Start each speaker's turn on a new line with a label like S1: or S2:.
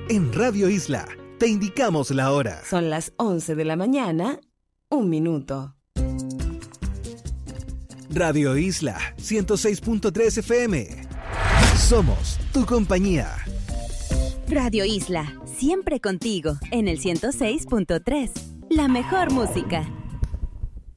S1: En Radio Isla te indicamos la hora.
S2: Son las 11 de la mañana, 1 minuto.
S1: Radio Isla 106.3 FM. Somos tu compañía.
S3: Radio Isla, siempre contigo, en el 106.3. La mejor música.